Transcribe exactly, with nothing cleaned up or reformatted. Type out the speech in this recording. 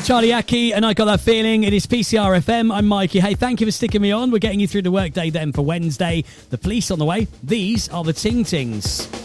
Charlie Aki, and I Got That Feeling. It is P C R F M. I'm Mikey. Hey, thank you for sticking me on. We're getting you through the workday then for Wednesday. The Police on the way. These are the Ting Tings.